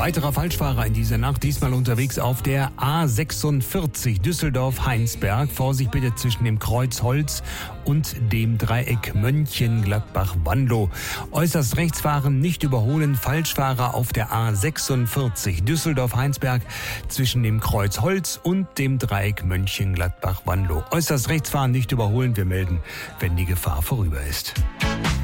Weiterer Falschfahrer in dieser Nacht, diesmal unterwegs auf der A46 Düsseldorf-Heinsberg. Vorsicht bitte zwischen dem Kreuz Holz und dem Dreieck Mönchengladbach-Wanlo. Äußerst rechts fahren, nicht überholen. Falschfahrer auf der A46 Düsseldorf-Heinsberg zwischen dem Kreuz Holz und dem Dreieck Mönchengladbach-Wanlo. Äußerst rechts fahren, nicht überholen. Wir melden, wenn die Gefahr vorüber ist.